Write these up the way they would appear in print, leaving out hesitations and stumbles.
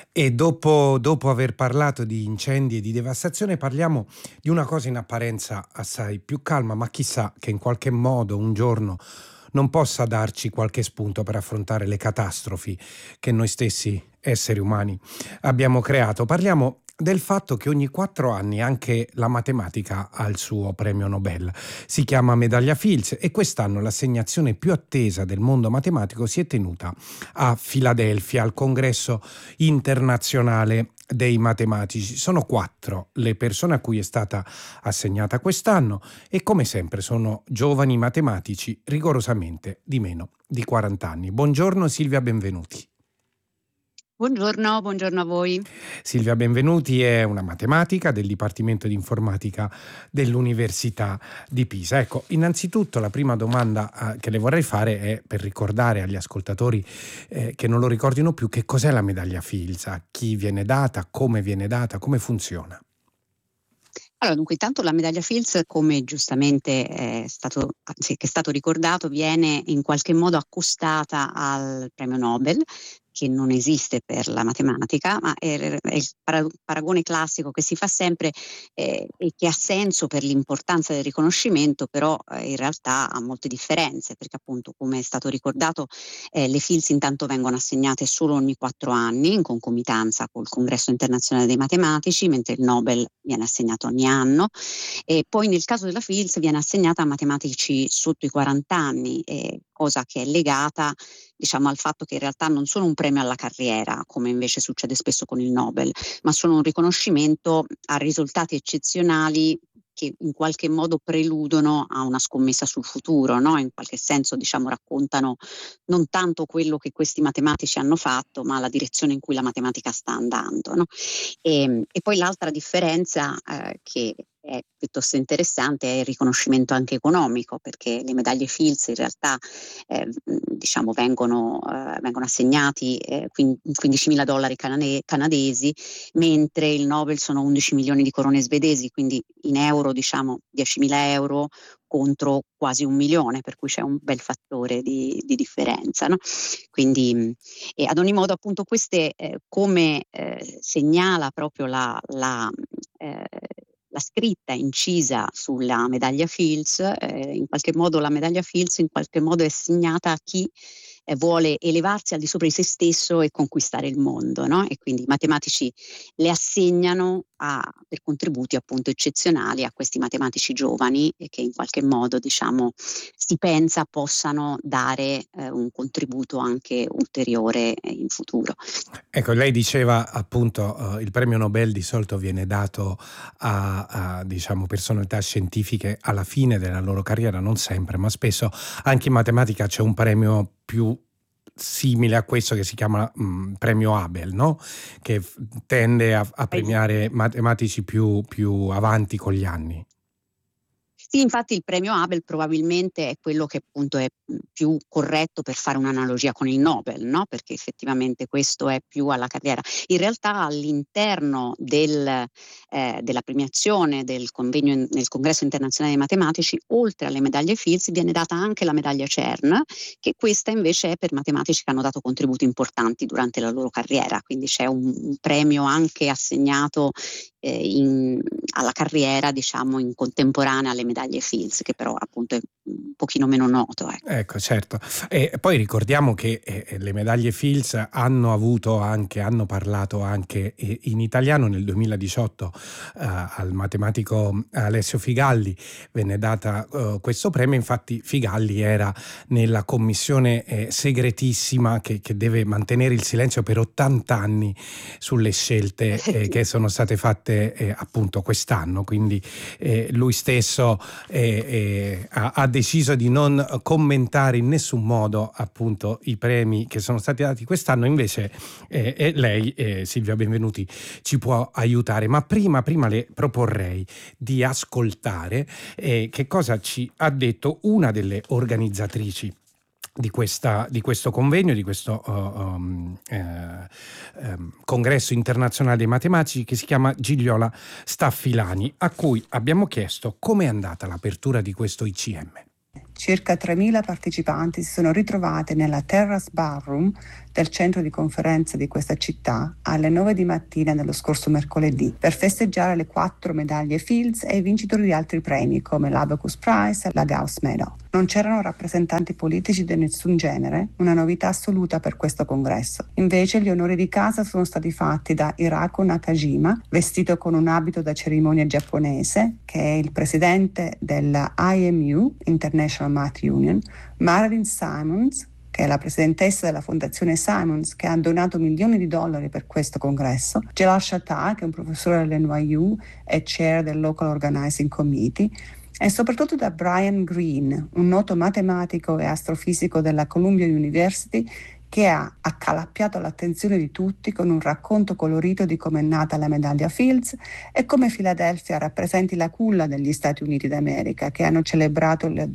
E dopo aver parlato di incendi e di devastazione, parliamo di una cosa in apparenza assai più calma, ma chissà che in qualche modo un giorno non possa darci qualche spunto per affrontare le catastrofi che noi stessi esseri umani abbiamo creato. Parliamo del fatto che ogni 4 anni anche la matematica ha il suo premio Nobel. Si chiama medaglia Fields e quest'anno l'assegnazione più attesa del mondo matematico si è tenuta a Filadelfia, al congresso internazionale dei matematici. Sono 4 le persone a cui è stata assegnata quest'anno e come sempre sono giovani matematici rigorosamente di meno di 40 anni. Buongiorno Silvia Benvenuti. Buongiorno, buongiorno a voi. Silvia Benvenuti è una matematica del Dipartimento di Informatica dell'Università di Pisa. Ecco, innanzitutto la prima domanda che le vorrei fare è per ricordare agli ascoltatori che non lo ricordino più che cos'è la medaglia Fields, a chi viene data, come funziona. Allora, dunque, intanto la medaglia Fields, come giustamente che è stato ricordato, viene in qualche modo accostata al premio Nobel, che non esiste per la matematica, ma è il paragone classico che si fa sempre e che ha senso per l'importanza del riconoscimento, però in realtà ha molte differenze, perché appunto, come è stato ricordato, le Fields intanto vengono assegnate solo ogni 4 anni, in concomitanza col Congresso internazionale dei matematici, mentre il Nobel viene assegnato ogni anno. E poi nel caso della Fields viene assegnata a matematici sotto i 40 anni, cosa che è legata, diciamo, al fatto che in realtà non sono un premio alla carriera, come invece succede spesso con il Nobel, ma sono un riconoscimento a risultati eccezionali che in qualche modo preludono a una scommessa sul futuro, no? In qualche senso, diciamo, raccontano non tanto quello che questi matematici hanno fatto, ma la direzione in cui la matematica sta andando, no? E poi l'altra differenza che è piuttosto interessante è il riconoscimento anche economico, perché le medaglie Fields in realtà diciamo vengono assegnati $15.000 canadesi, mentre il Nobel sono 11 milioni di corone svedesi, quindi in euro diciamo 10.000 euro contro quasi 1 milione, per cui c'è un bel fattore di differenza, no? Quindi ad ogni modo appunto queste come segnala proprio la scritta incisa sulla medaglia Fields, in qualche modo la medaglia Fields in qualche modo è assegnata a chi vuole elevarsi al di sopra di se stesso e conquistare il mondo, no? E quindi i matematici le assegnano per contributi appunto eccezionali a questi matematici giovani e che in qualche modo, diciamo, si pensa possano dare un contributo anche ulteriore in futuro. Ecco, lei diceva appunto il premio Nobel di solito viene dato a diciamo personalità scientifiche alla fine della loro carriera, non sempre, ma spesso anche in matematica c'è un premio più simile a questo che si chiama premio Abel, no? Che tende a premiare matematici più avanti con gli anni. Sì, infatti il premio Abel probabilmente è quello che appunto è più corretto per fare un'analogia con il Nobel, no? Perché effettivamente questo è più alla carriera. In realtà all'interno della premiazione del convegno nel Congresso internazionale dei matematici, oltre alle medaglie Fields, viene data anche la medaglia CERN, che questa invece è per matematici che hanno dato contributi importanti durante la loro carriera, quindi c'è un premio anche assegnato alla carriera, diciamo, in contemporanea alle medaglie Fields, che però appunto è un pochino meno noto. Ecco, certo. E poi ricordiamo che le medaglie Fields hanno parlato anche in italiano nel 2018 al matematico Alessio Figalli venne data questo premio. Infatti Figalli era nella commissione segretissima che deve mantenere il silenzio per 80 anni sulle scelte che sono state fatte appunto quest'anno, quindi lui stesso ha deciso di non commentare in nessun modo appunto i premi che sono stati dati quest'anno. Invece lei, Silvia Benvenuti, ci può aiutare, ma prima le proporrei di ascoltare che cosa ci ha detto una delle organizzatrici di questo convegno, di questo congresso internazionale dei matematici, che si chiama Gigliola Staffilani, a cui abbiamo chiesto come è andata l'apertura di questo ICM. Circa 3.000 partecipanti si sono ritrovate nella Terrace Ballroom del centro di conferenze di questa città alle 9 di mattina dello scorso mercoledì per festeggiare le 4 medaglie Fields e i vincitori di altri premi come l'Abacus Prize e la Gauss Medal. Non c'erano rappresentanti politici di nessun genere, una novità assoluta per questo congresso. Invece gli onori di casa sono stati fatti da Hirako Nakajima, vestito con un abito da cerimonia giapponese, che è il presidente della IMU, International Math Union, Marilyn Simons, che è la presidentessa della fondazione Simons, che ha donato milioni di dollari per questo congresso, Jalal Shatta, che è un professore dell'NYU e chair del Local Organizing Committee, e soprattutto da Brian Greene, un noto matematico e astrofisico della Columbia University, che ha accalappiato l'attenzione di tutti con un racconto colorito di come è nata la medaglia Fields e come Filadelfia rappresenti la culla degli Stati Uniti d'America, che hanno celebrato il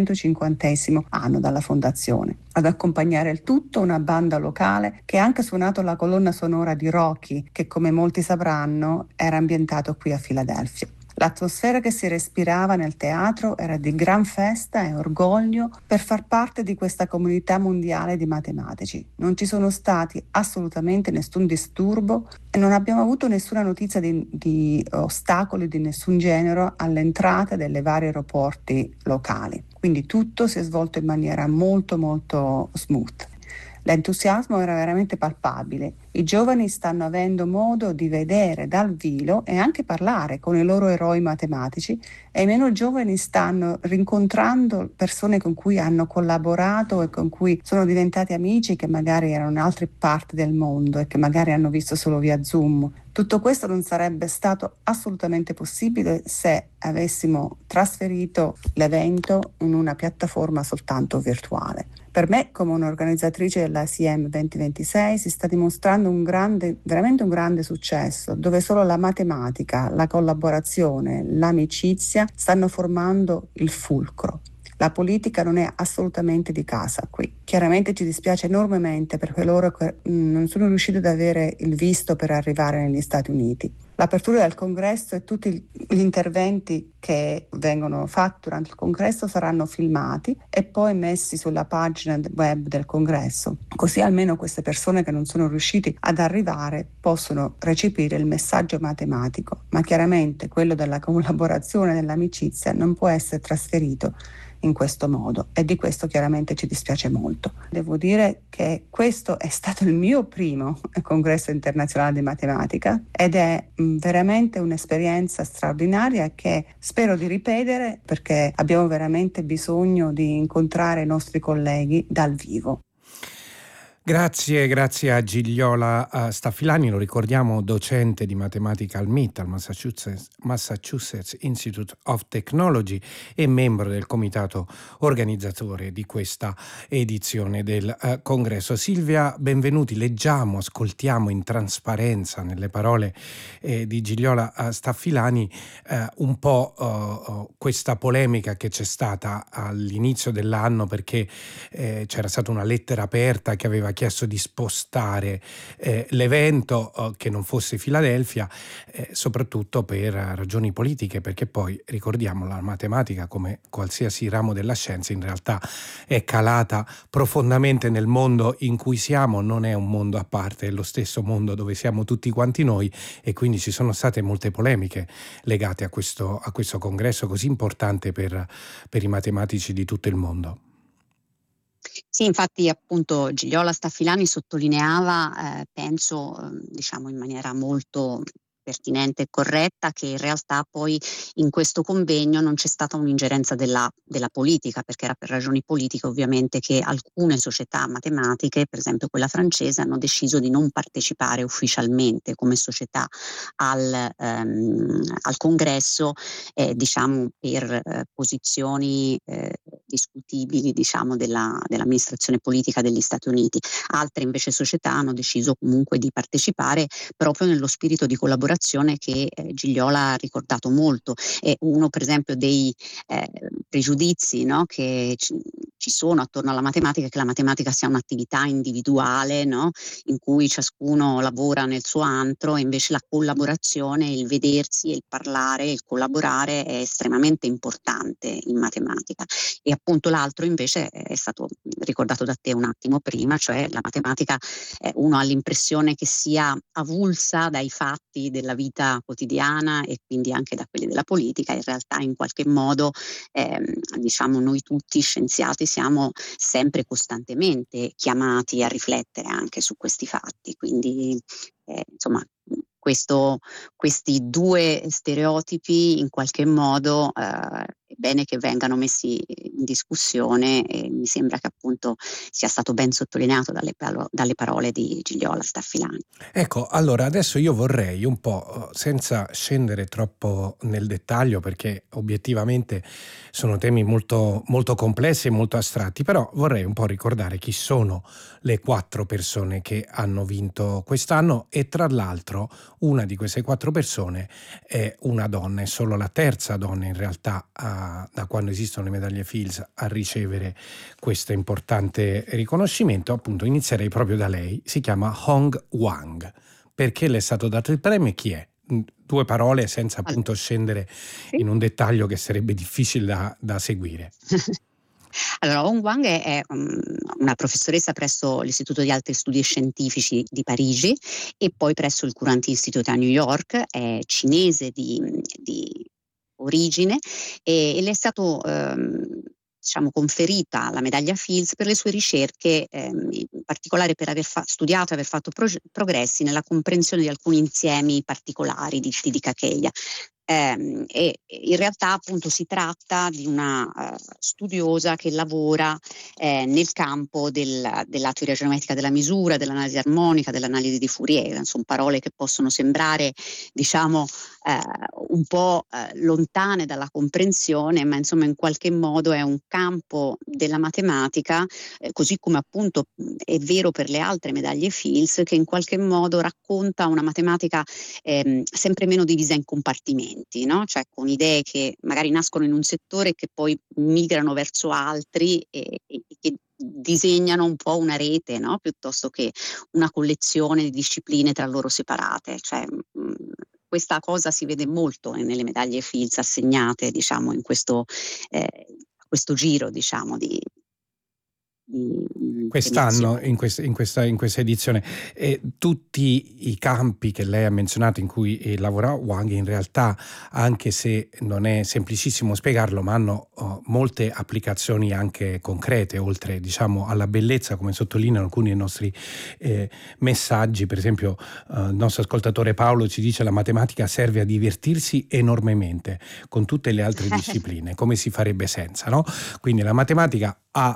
250° anno dalla fondazione. Ad accompagnare il tutto una banda locale che ha anche suonato la colonna sonora di Rocky, che come molti sapranno era ambientato qui a Filadelfia. L'atmosfera che si respirava nel teatro era di gran festa e orgoglio per far parte di questa comunità mondiale di matematici. Non ci sono stati assolutamente nessun disturbo e non abbiamo avuto nessuna notizia di ostacoli di nessun genere all'entrata delle varie aeroporti locali. Quindi tutto si è svolto in maniera molto molto smooth. L'entusiasmo era veramente palpabile. I giovani stanno avendo modo di vedere dal vivo e anche parlare con i loro eroi matematici, e i meno giovani stanno rincontrando persone con cui hanno collaborato e con cui sono diventati amici, che magari erano in altre parti del mondo e che magari hanno visto solo via Zoom. Tutto questo non sarebbe stato assolutamente possibile se avessimo trasferito l'evento in una piattaforma soltanto virtuale. Per me, come un'organizzatrice dell'ACM 2026, si sta dimostrando veramente un grande successo, dove solo la matematica, la collaborazione, l'amicizia stanno formando il fulcro. La politica non è assolutamente di casa qui. Chiaramente ci dispiace enormemente per coloro che non sono riusciti ad avere il visto per arrivare negli Stati Uniti. L'apertura del congresso e tutti gli interventi che vengono fatti durante il congresso saranno filmati e poi messi sulla pagina web del congresso, così almeno queste persone che non sono riusciti ad arrivare possono recepire il messaggio matematico, ma chiaramente quello della collaborazione e dell'amicizia non può essere trasferito in questo modo, e di questo chiaramente ci dispiace molto. Devo dire che questo è stato il mio primo congresso internazionale di matematica ed è veramente un'esperienza straordinaria che spero di ripetere, perché abbiamo veramente bisogno di incontrare i nostri colleghi dal vivo. Grazie a Gigliola Staffilani, lo ricordiamo, docente di matematica al MIT, al Massachusetts Institute of Technology, e membro del comitato organizzatore di questa edizione del congresso. Silvia Benvenuti, leggiamo, ascoltiamo in trasparenza nelle parole di Gigliola Staffilani un po' questa polemica che c'è stata all'inizio dell'anno, perché c'era stata una lettera aperta che aveva chiesto di spostare l'evento, che non fosse Filadelfia, soprattutto per ragioni politiche, perché poi ricordiamo la matematica, come qualsiasi ramo della scienza, in realtà è calata profondamente nel mondo in cui siamo, non è un mondo a parte, è lo stesso mondo dove siamo tutti quanti noi, e quindi ci sono state molte polemiche legate a questo congresso così importante per i matematici di tutto il mondo. Sì, infatti appunto Gigliola Staffilani sottolineava, penso diciamo in maniera molto pertinente e corretta, che in realtà poi in questo convegno non c'è stata un'ingerenza della politica, perché era per ragioni politiche ovviamente che alcune società matematiche, per esempio quella francese, hanno deciso di non partecipare ufficialmente come società al congresso, diciamo per posizioni discutibili, diciamo, dell'amministrazione politica degli Stati Uniti. Altre invece società hanno deciso comunque di partecipare proprio nello spirito di collaborazione collaborazione che Gigliola ha ricordato molto. È uno per esempio dei pregiudizi, no, che ci sono attorno alla matematica, che la matematica sia un'attività individuale, no, in cui ciascuno lavora nel suo antro, e invece la collaborazione, il vedersi, il parlare, il collaborare è estremamente importante in matematica. E appunto l'altro invece è stato ricordato da te un attimo prima, cioè la matematica, uno ha l'impressione che sia avulsa dai fatti della vita quotidiana e quindi anche da quelli della politica. In realtà in qualche modo diciamo noi tutti scienziati siamo sempre costantemente chiamati a riflettere anche su questi fatti, quindi insomma questi due stereotipi in qualche modo è bene che vengano messi in discussione, e mi sembra che appunto sia stato ben sottolineato dalle parole di Gigliola Staffilani. Ecco, allora adesso io vorrei un po', senza scendere troppo nel dettaglio, perché obiettivamente sono temi molto, molto complessi e molto astratti, però vorrei un po' ricordare chi sono le 4 persone che hanno vinto quest'anno, e tra l'altro una di queste 4 persone è una donna, è solo la terza donna in realtà da quando esistono le medaglie Fields a ricevere questo importante riconoscimento. Appunto inizierei proprio da lei, si chiama Hong Wang. Perché le è stato dato il premio e chi è? 2 parole senza appunto scendere in un dettaglio che sarebbe difficile da seguire. Allora, Hong Wang è una professoressa presso l'Istituto di Alti Studi Scientifici di Parigi e poi presso il Courant Institute a New York. È cinese di origine e le è stato diciamo conferita la medaglia Fields per le sue ricerche, in particolare per aver studiato e aver fatto progressi nella comprensione di alcuni insiemi particolari di cacheia. E in realtà appunto si tratta di una studiosa che lavora nel campo della teoria geometrica della misura, dell'analisi armonica, dell'analisi di Fourier. Sono parole che possono sembrare diciamo un po' lontane dalla comprensione, ma insomma in qualche modo è un campo della matematica, così come appunto è vero per le altre medaglie Fields, che in qualche modo racconta una matematica sempre meno divisa in compartimenti, no? Cioè con idee che magari nascono in un settore e che poi migrano verso altri e che disegnano un po' una rete, no? Piuttosto che una collezione di discipline tra loro separate. Cioè, questa cosa si vede molto nelle medaglie Fields assegnate, diciamo, in questo giro, diciamo, di quest'anno in questa edizione. Tutti i campi che lei ha menzionato in cui lavora Wang, in realtà, anche se non è semplicissimo spiegarlo, ma hanno molte applicazioni anche concrete, oltre diciamo alla bellezza, come sottolineano alcuni dei nostri messaggi. Per esempio il nostro ascoltatore Paolo ci dice: la matematica serve a divertirsi enormemente con tutte le altre discipline, come si farebbe senza, no? Quindi la matematica ha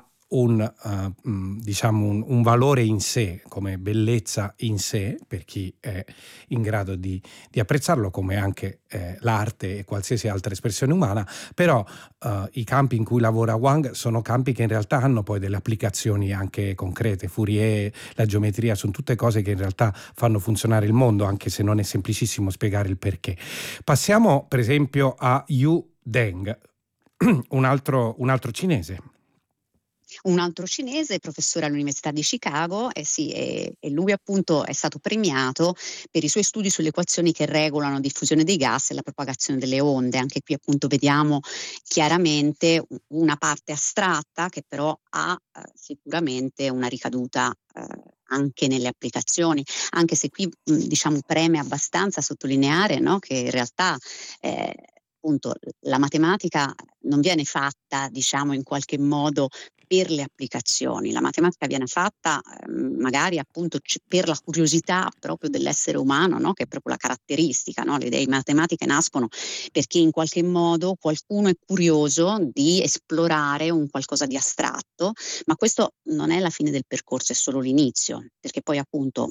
un valore in sé, come bellezza in sé, per chi è in grado di apprezzarlo, come anche l'arte e qualsiasi altra espressione umana. Però i campi in cui lavora Wang sono campi che in realtà hanno poi delle applicazioni anche concrete. Fourier, la geometria, sono tutte cose che in realtà fanno funzionare il mondo, anche se non è semplicissimo spiegare il perché. Passiamo per esempio a Yu Deng, un altro cinese. Un altro cinese, professore all'Università di Chicago, e lui appunto è stato premiato per i suoi studi sulle equazioni che regolano la diffusione dei gas e la propagazione delle onde. Anche qui appunto vediamo chiaramente una parte astratta che però ha sicuramente una ricaduta anche nelle applicazioni, anche se qui diciamo preme abbastanza sottolineare, no, che in realtà appunto la matematica non viene fatta diciamo in qualche modo per le applicazioni. La matematica viene fatta magari appunto per la curiosità proprio dell'essere umano, no? Che è proprio la caratteristica, no? Le idee matematiche nascono perché in qualche modo qualcuno è curioso di esplorare un qualcosa di astratto, ma questo non è la fine del percorso, è solo l'inizio, perché poi appunto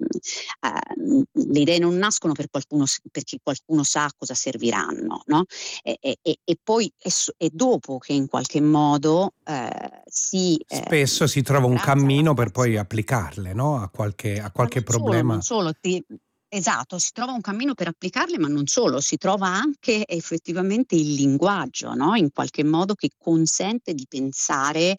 le idee non nascono perché qualcuno sa cosa serviranno, no? E poi è dopo che in qualche modo spesso si trova un cammino per poi applicarle, no? a qualche problema. Non solo Esatto, si trova un cammino per applicarle, ma non solo, si trova anche effettivamente il linguaggio, no, in qualche modo che consente di pensare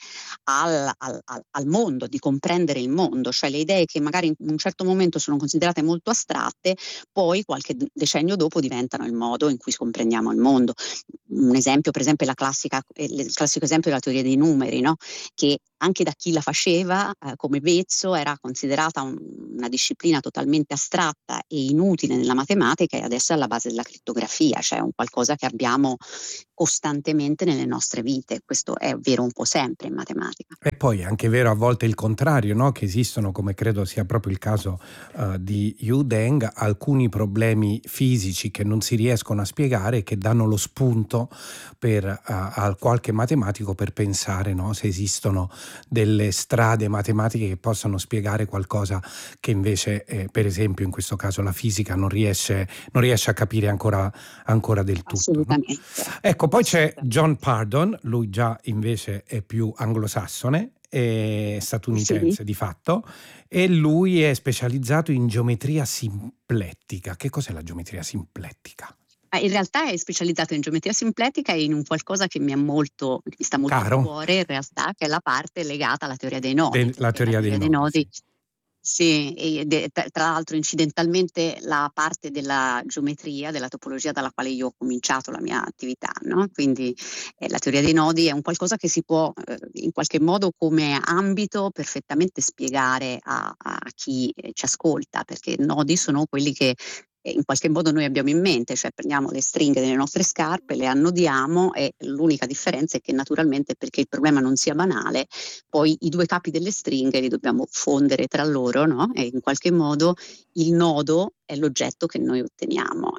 al mondo, di comprendere il mondo, cioè le idee che magari in un certo momento sono considerate molto astratte, poi qualche decennio dopo diventano il modo in cui comprendiamo il mondo. Un esempio, per esempio, è il classico esempio della teoria dei numeri, no, che anche da chi la faceva, come vezzo, era considerata una disciplina totalmente astratta e inutile nella matematica, e adesso è alla base della crittografia, cioè un qualcosa che abbiamo costantemente nelle nostre vite. Questo è vero un po' sempre in matematica. E poi è anche vero a volte il contrario, no? Che esistono, come credo sia proprio il caso di Yu Deng, alcuni problemi fisici che non si riescono a spiegare e che danno lo spunto per a qualche matematico per pensare, no? Se esistono delle strade matematiche che possano spiegare qualcosa che invece, per esempio in questo caso la fisica non riesce a capire ancora del tutto, no? Assolutamente, Ecco, poi c'è assolutamente. John Pardon, lui già invece è più anglosassone, è Sì. statunitense di fatto, e lui è specializzato in geometria simplettica. Che cos'è la geometria simplettica? In realtà è specializzato in geometria simpletica e in un qualcosa che mi sta molto a Caro? cuore in realtà, che è la parte legata alla teoria dei nodi, La perché la teoria dei teoria dei nodi, sì. nodi. Sì, ed è tra l'altro incidentalmente la parte della geometria, della topologia dalla quale io ho cominciato la mia attività, no, quindi, la teoria dei nodi è un qualcosa che si può, in qualche modo come ambito perfettamente spiegare a chi, ci ascolta, perché nodi sono quelli che, in qualche modo noi abbiamo in mente, cioè prendiamo le stringhe delle nostre scarpe, le annodiamo, e l'unica differenza è che naturalmente, perché il problema non sia banale, poi i due capi delle stringhe li dobbiamo fondere tra loro, no? E in qualche modo il nodo è l'oggetto che noi otteniamo.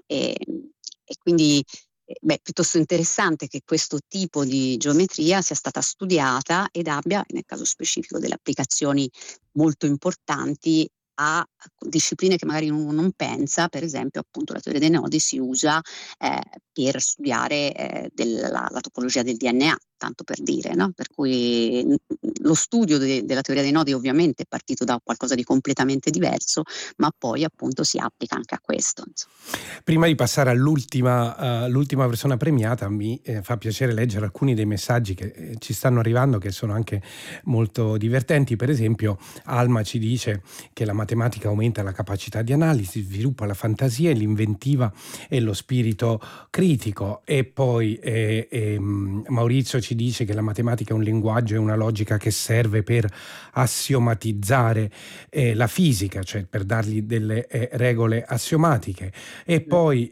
E quindi è piuttosto interessante che questo tipo di geometria sia stata studiata ed abbia, nel caso specifico, delle applicazioni molto importanti a discipline che magari uno non pensa. Per esempio, appunto, la teoria dei nodi si usa per studiare la topologia del DNA, tanto per dire, no? Per cui lo studio della teoria dei nodi ovviamente è partito da qualcosa di completamente diverso, ma poi appunto si applica anche a questo, insomma. Prima di passare l'ultima persona premiata, mi fa piacere leggere alcuni dei messaggi che ci stanno arrivando, che sono anche molto divertenti. Per esempio, Alma ci dice che la matematica aumenta la capacità di analisi, sviluppa la fantasia e l'inventiva e lo spirito critico. E poi Maurizio ci dice che la matematica è un linguaggio e una logica che serve per assiomatizzare la fisica, cioè per dargli delle regole assiomatiche. E poi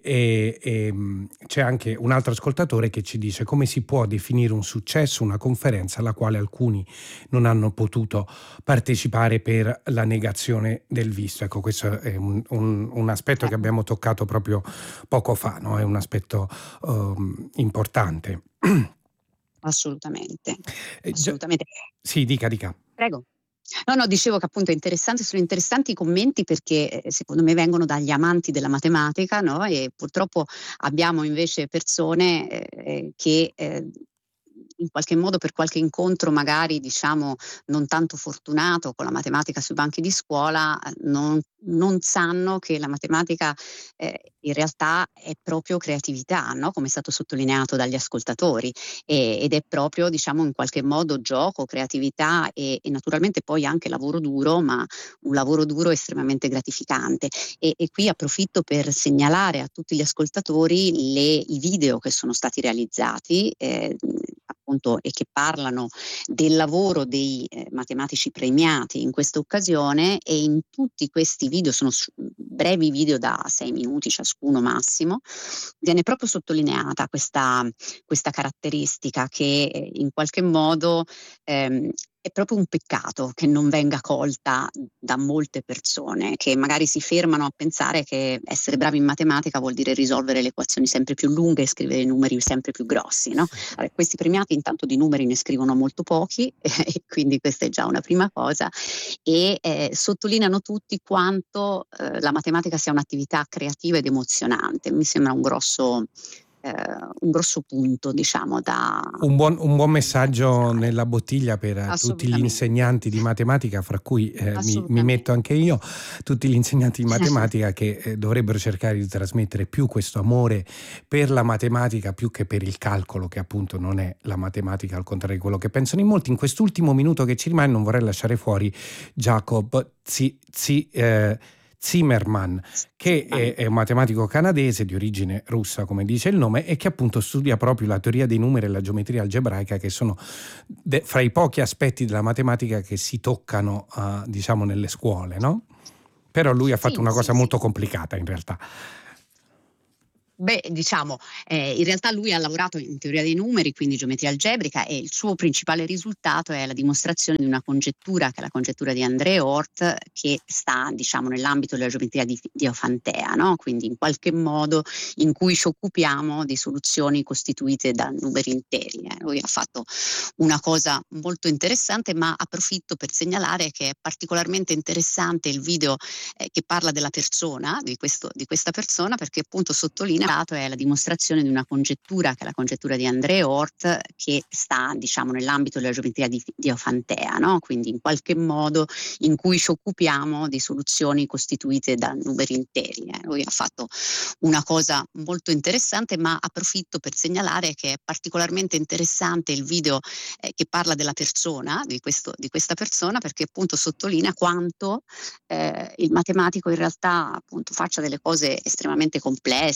c'è anche un altro ascoltatore che ci dice: come si può definire un successo una conferenza alla quale alcuni non hanno potuto partecipare per la negazione del visto. Ecco, questo è un aspetto che abbiamo toccato proprio poco fa, no? È un aspetto importante. Assolutamente, Già, assolutamente. sì, dica. Prego. No, dicevo che appunto sono interessanti i commenti, perché secondo me vengono dagli amanti della matematica, no? E purtroppo abbiamo invece persone che in qualche modo, per qualche incontro magari diciamo non tanto fortunato con la matematica sui banchi di scuola, non sanno che la matematica in realtà è proprio creatività, no? Come è stato sottolineato dagli ascoltatori, ed è proprio, diciamo, in qualche modo gioco, creatività e naturalmente poi anche lavoro duro, ma un lavoro duro estremamente gratificante. E qui approfitto per segnalare a tutti gli ascoltatori i video che sono stati realizzati, appunto, e che parlano del lavoro dei matematici premiati in questa occasione. E in tutti questi video, sono brevi video da 6 minuti ciascuno massimo, viene proprio sottolineata questa caratteristica che in qualche modo è proprio un peccato che non venga colta da molte persone, che magari si fermano a pensare che essere bravi in matematica vuol dire risolvere le equazioni sempre più lunghe e scrivere numeri sempre più grossi, no? Allora, questi premiati intanto di numeri ne scrivono molto pochi e quindi questa è già una prima cosa, e sottolineano tutti quanto la matematica sia un'attività creativa ed emozionante. Mi sembra un grosso un grosso punto, diciamo, da Un buon messaggio analizzare. nella bottiglia per tutti gli Assolutamente, insegnanti di matematica, fra cui mi metto assolutamente. anche io, tutti gli insegnanti di matematica che dovrebbero cercare di trasmettere più questo amore per la matematica più che per il calcolo, che appunto non è la matematica, al contrario di quello che pensano in molti. In quest'ultimo minuto che ci rimane non vorrei lasciare fuori Jacob Zimmerman, che è un matematico canadese di origine russa, come dice il nome, e che appunto studia proprio la teoria dei numeri e la geometria algebraica, che sono fra i pochi aspetti della matematica che si toccano, diciamo, nelle scuole, no? Però lui ha fatto Sì, una sì, cosa sì. molto complicata in realtà. Beh, diciamo, in realtà lui ha lavorato in teoria dei numeri, quindi geometria algebrica, e il suo principale risultato è la dimostrazione di una congettura, che è la congettura di André Hort, che sta, diciamo, nell'ambito della geometria di Diofantea, no? Quindi in qualche modo in cui ci occupiamo di soluzioni costituite da numeri interi. Lui ha fatto una cosa molto interessante, ma approfitto per segnalare che è particolarmente interessante il video che parla della persona, di questa persona, perché appunto sottolinea è la dimostrazione di una congettura, che è la congettura di André Hort, che sta, diciamo, nell'ambito della geometria di Diofantea, no? Quindi in qualche modo in cui ci occupiamo di soluzioni costituite da numeri interi. Lui ha fatto una cosa molto interessante, ma approfitto per segnalare che è particolarmente interessante il video che parla della persona, di questa persona, perché appunto sottolinea quanto il matematico in realtà appunto faccia delle cose estremamente complesse,